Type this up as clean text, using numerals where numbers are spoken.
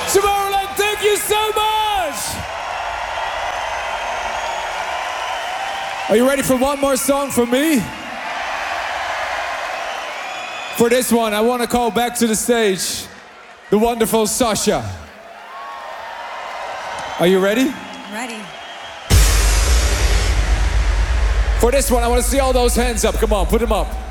Tomorrowland, thank you so much! Are you ready for one more song from me? For this one, I want to call back to the stage the wonderful Sasha. Are you ready? I'm ready. For this one, I want to see all those hands up. Come on, put them up.